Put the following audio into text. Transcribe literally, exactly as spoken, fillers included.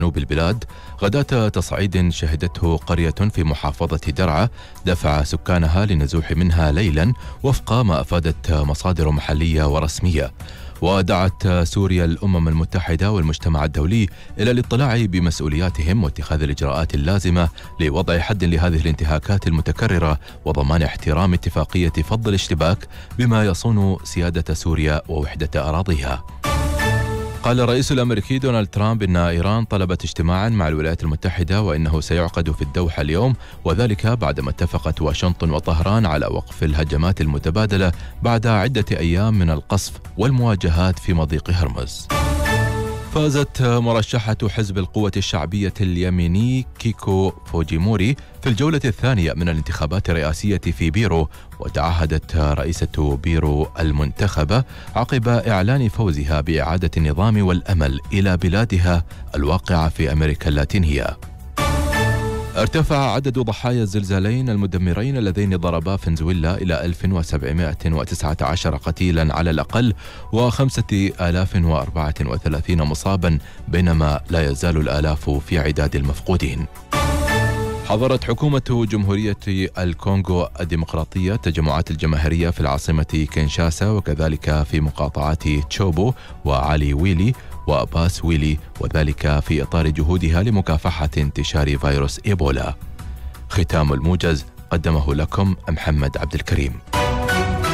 جنوب البلاد غداة تصعيد شهدته قرية في محافظة درعا دفع سكانها للنزوح منها ليلا وفق ما أفادت مصادر محلية ورسمية. ودعت سوريا الأمم المتحدة والمجتمع الدولي إلى الاطلاع بمسؤولياتهم واتخاذ الإجراءات اللازمة لوضع حد لهذه الانتهاكات المتكررة وضمان احترام اتفاقية فض الاشتباك بما يصون سيادة سوريا ووحدة أراضيها. قال الرئيس الأمريكي دونالد ترامب إن إيران طلبت اجتماعا مع الولايات المتحدة وإنه سيعقد في الدوحة اليوم، وذلك بعدما اتفقت واشنطن وطهران على وقف الهجمات المتبادلة بعد عدة أيام من القصف والمواجهات في مضيق هرمز. فازت مرشحة حزب القوة الشعبية اليميني كيكو فوجيموري في الجولة الثانية من الانتخابات الرئاسية في بيرو، وتعهدت رئيسة بيرو المنتخبة عقب إعلان فوزها بإعادة النظام والأمل إلى بلادها الواقعة في أمريكا اللاتينية. ارتفع عدد ضحايا الزلزالين المدمرين اللذين ضربا فنزويلا إلى ألف وسبعمائة وتسعة عشر قتيلا على الأقل وخمسة آلاف وأربعة وثلاثين مصابا، بينما لا يزال الآلاف في عداد المفقودين. حظرت حكومة جمهورية الكونغو الديمقراطية التجمعات الجماهيرية في العاصمة كينشاسا وكذلك في مقاطعات تشوبو وعلي ويلي وباس ويلي، وذلك في إطار جهودها لمكافحة انتشار فيروس إيبولا. ختام الموجز قدمه لكم محمد عبد الكريم.